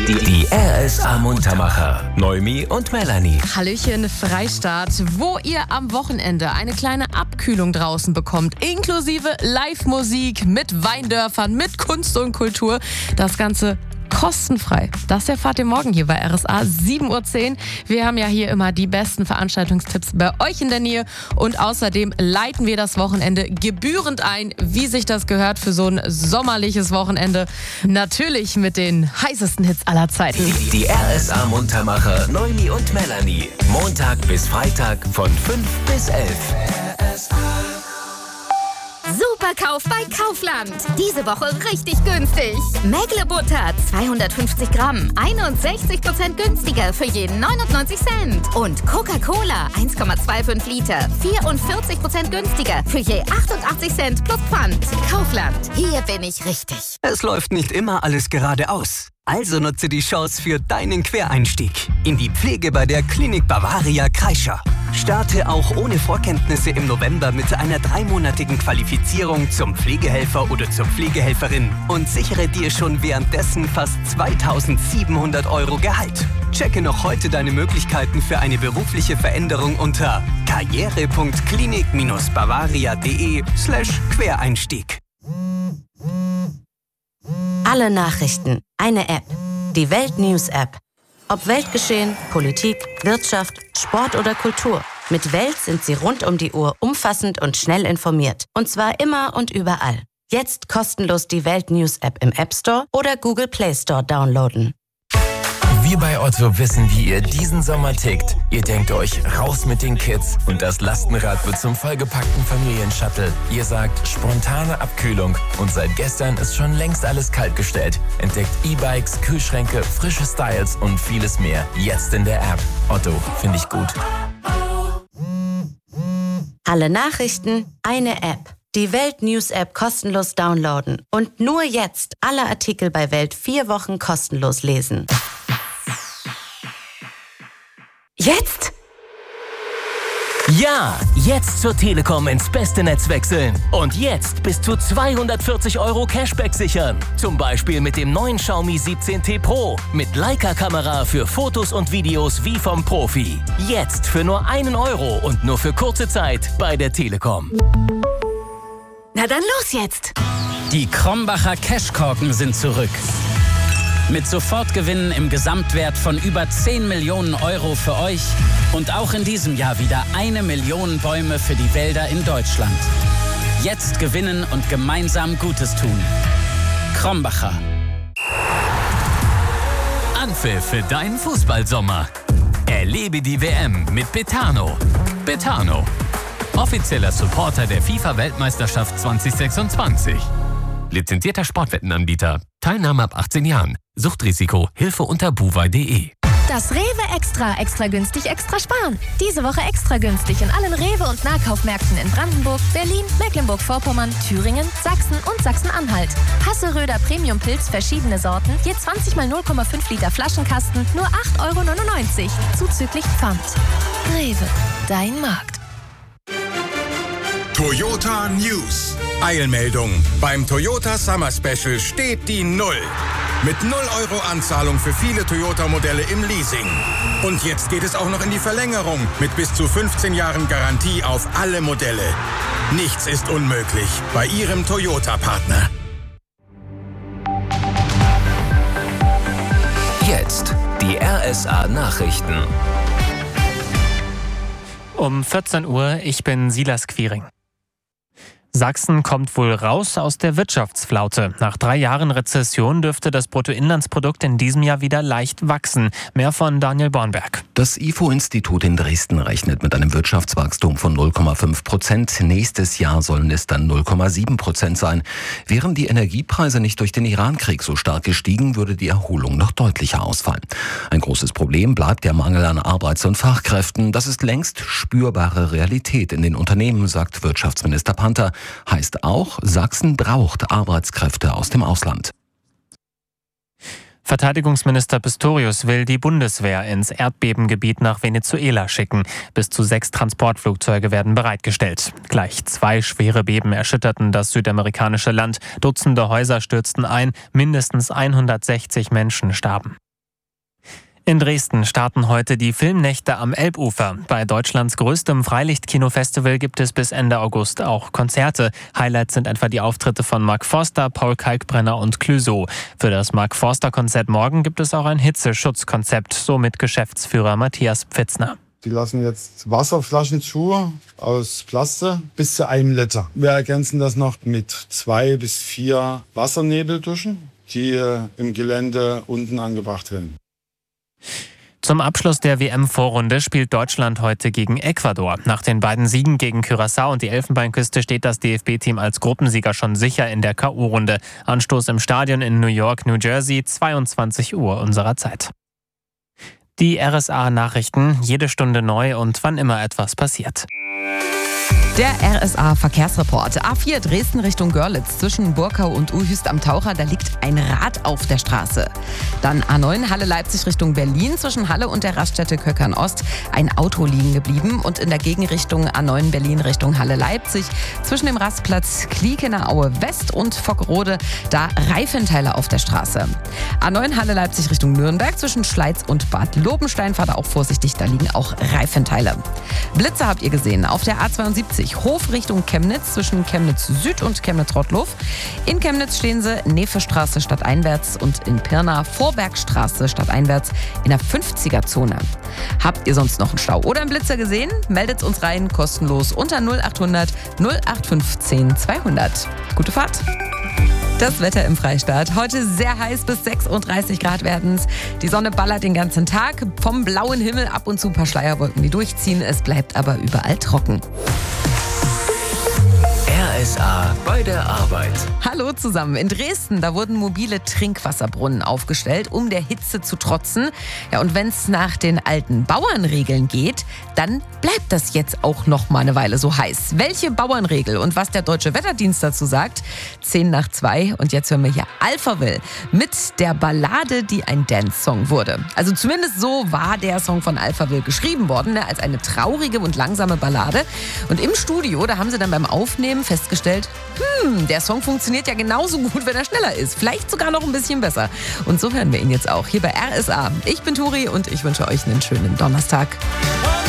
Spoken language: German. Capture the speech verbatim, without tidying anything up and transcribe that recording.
Die R S A Muntermacher. Noemi und Melanie. Hallöchen Freistaat, wo ihr am Wochenende eine kleine Abkühlung draußen bekommt, inklusive Live-Musik mit Weindörfern, mit Kunst und Kultur. Das Ganze kostenfrei. Das erfahrt ihr morgen hier bei R S A, sieben Uhr zehn. Wir haben ja hier immer die besten Veranstaltungstipps bei euch in der Nähe und außerdem leiten wir das Wochenende gebührend ein, wie sich das gehört für so ein sommerliches Wochenende. Natürlich mit den heißesten Hits aller Zeiten. Die, die R S A Muntermacher, Noemi und Melanie. Montag bis Freitag von fünf bis elf. R S A. Superkauf bei Kaufland. Diese Woche richtig günstig. Mägle-Butter zweihundertfünfzig Gramm, einundsechzig Prozent günstiger für jeden neunundneunzig Cent. Und Coca-Cola eins Komma fünfundzwanzig Liter, vierundvierzig Prozent günstiger für je achtundachtzig Cent plus Pfand. Kaufland, hier bin ich richtig. Es läuft nicht immer alles geradeaus. Also nutze die Chance für deinen Quereinstieg in die Pflege bei der Klinik Bavaria Kreischer. Starte auch ohne Vorkenntnisse im November mit einer dreimonatigen Qualifizierung zum Pflegehelfer oder zur Pflegehelferin und sichere dir schon währenddessen fast zweitausendsiebenhundert Euro Gehalt. Checke noch heute deine Möglichkeiten für eine berufliche Veränderung unter karriere punkt klinik Bindestrich bavaria punkt de slash Quereinstieg. Alle Nachrichten, eine App. Die Welt-News-App. Ob Weltgeschehen, Politik, Wirtschaft, Sport oder Kultur. Mit Welt sind Sie rund um die Uhr umfassend und schnell informiert. Und zwar immer und überall. Jetzt kostenlos die Welt-News-App im App Store oder Google Play Store downloaden. Wir bei Otto wissen, wie ihr diesen Sommer tickt. Ihr denkt euch, raus mit den Kids und das Lastenrad wird zum vollgepackten Familienshuttle. Ihr sagt, spontane Abkühlung und seit gestern ist schon längst alles kaltgestellt. Entdeckt E-Bikes, Kühlschränke, frische Styles und vieles mehr. Jetzt in der App. Otto, finde ich gut. Alle Nachrichten, eine App. Die Welt-News-App kostenlos downloaden. Und nur jetzt alle Artikel bei Welt vier Wochen kostenlos lesen. Jetzt? Ja, jetzt zur Telekom ins beste Netz wechseln. Und jetzt bis zu zweihundertvierzig Euro Cashback sichern. Zum Beispiel mit dem neuen Xiaomi siebzehn T Pro. Mit Leica-Kamera für Fotos und Videos wie vom Profi. Jetzt für nur einen Euro und nur für kurze Zeit bei der Telekom. Na dann los jetzt. Die Krombacher Cashkorken sind zurück. Mit Sofortgewinnen im Gesamtwert von über zehn Millionen Euro für euch und auch in diesem Jahr wieder eine Million Bäume für die Wälder in Deutschland. Jetzt gewinnen und gemeinsam Gutes tun. Krombacher. Anpfiff für deinen Fußballsommer. Erlebe die W M mit Betano. Betano. Offizieller Supporter der FIFA-Weltmeisterschaft zwanzig sechsundzwanzig. Lizenzierter Sportwettenanbieter. Teilnahme ab achtzehn Jahren. Suchtrisiko. Hilfe unter buwei punkt de. Das Rewe Extra, extra günstig, extra sparen. Diese Woche extra günstig in allen Rewe- und Nahkaufmärkten in Brandenburg, Berlin, Mecklenburg-Vorpommern, Thüringen, Sachsen und Sachsen-Anhalt. Hasseröder Premium-Pilz, verschiedene Sorten, je zwanzig mal null Komma fünf Liter Flaschenkasten, nur acht Euro neunundneunzig, zuzüglich Pfand. Rewe, dein Markt. Toyota News. Eilmeldung. Beim Toyota Summer Special steht die Null. Mit null Euro Anzahlung für viele Toyota-Modelle im Leasing. Und jetzt geht es auch noch in die Verlängerung mit bis zu fünfzehn Jahren Garantie auf alle Modelle. Nichts ist unmöglich bei Ihrem Toyota-Partner. Jetzt die R S A Nachrichten. Um vierzehn Uhr, ich bin Silas Quiring. Sachsen kommt wohl raus aus der Wirtschaftsflaute. Nach drei Jahren Rezession dürfte das Bruttoinlandsprodukt in diesem Jahr wieder leicht wachsen. Mehr von Daniel Bornberg. Das I F O-Institut in Dresden rechnet mit einem Wirtschaftswachstum von null Komma fünf Prozent. Nächstes Jahr sollen es dann null Komma sieben Prozent sein. Wären die Energiepreise nicht durch den Irankrieg so stark gestiegen, würde die Erholung noch deutlicher ausfallen. Ein großes Problem bleibt der Mangel an Arbeits- und Fachkräften. Das ist längst spürbare Realität in den Unternehmen, sagt Wirtschaftsminister Panther. Heißt auch, Sachsen braucht Arbeitskräfte aus dem Ausland. Verteidigungsminister Pistorius will die Bundeswehr ins Erdbebengebiet nach Venezuela schicken. Bis zu sechs Transportflugzeuge werden bereitgestellt. Gleich zwei schwere Beben erschütterten das südamerikanische Land. Dutzende Häuser stürzten ein, mindestens hundertsechzig Menschen starben. In Dresden starten heute die Filmnächte am Elbufer. Bei Deutschlands größtem Freilichtkinofestival gibt es bis Ende August auch Konzerte. Highlights sind etwa die Auftritte von Mark Forster, Paul Kalkbrenner und Clouseau. Für das Mark Forster-Konzert morgen gibt es auch ein Hitzeschutzkonzept, so mit Geschäftsführer Matthias Pfitzner. Die lassen jetzt Wasserflaschen zu aus Plastik bis zu einem Liter. Wir ergänzen das noch mit zwei bis vier Wassernebelduschen, die im Gelände unten angebracht werden. Zum Abschluss der W M-Vorrunde spielt Deutschland heute gegen Ecuador. Nach den beiden Siegen gegen Curaçao und die Elfenbeinküste steht das D F B-Team als Gruppensieger schon sicher in der K O-Runde. Anstoß im Stadion in New York, New Jersey, zweiundzwanzig Uhr unserer Zeit. Die R S A-Nachrichten, jede Stunde neu und wann immer etwas passiert. Der R S A-Verkehrsreport. A vier Dresden Richtung Görlitz zwischen Burkau und Uhüst am Taucher, da liegt ein Rad auf der Straße. Dann A neun Halle Leipzig Richtung Berlin zwischen Halle und der Raststätte Köckern Ost. Ein Auto liegen geblieben und in der Gegenrichtung A neun Berlin Richtung Halle Leipzig zwischen dem Rastplatz Kliekener Aue West und Fockrode, da Reifenteile auf der Straße. A neun Halle Leipzig Richtung Nürnberg zwischen Schleiz und Bad Lobenstein, fahrt auch vorsichtig, da liegen auch Reifenteile. Blitze habt ihr gesehen auf der A zweiundsiebzig Hof Richtung Chemnitz zwischen Chemnitz Süd und Chemnitz-Rottlow. In Chemnitz stehen sie Nefestraße stadteinwärts und in Pirna Vorbergstraße stadteinwärts in der fünfziger-Zone. Habt ihr sonst noch einen Stau oder einen Blitzer gesehen? Meldet uns rein, kostenlos unter null achthundert null acht fünfzehn zweihundert. Gute Fahrt! Das Wetter im Freistaat. Heute sehr heiß, bis sechsunddreißig Grad werden es. Die Sonne ballert den ganzen Tag. Vom blauen Himmel ab und zu ein paar Schleierwolken, die durchziehen. Es bleibt aber überall trocken. R S A bei der Arbeit. Hallo zusammen. In Dresden, da wurden mobile Trinkwasserbrunnen aufgestellt, um der Hitze zu trotzen. Ja, und wenn es nach den alten Bauernregeln geht, dann bleibt das jetzt auch noch mal eine Weile so heiß. Welche Bauernregel und was der Deutsche Wetterdienst dazu sagt? Zehn nach zwei und jetzt hören wir hier Alphaville mit der Ballade, die ein Dance-Song wurde. Also zumindest so war der Song von Alphaville geschrieben worden, ne, als eine traurige und langsame Ballade. Und im Studio, da haben sie dann beim Aufnehmen festgestellt, hm, der Song funktioniert ja genauso gut, wenn er schneller ist. Vielleicht sogar noch ein bisschen besser. Und so hören wir ihn jetzt auch hier bei R S A. Ich bin Turi und ich wünsche euch einen schönen Donnerstag.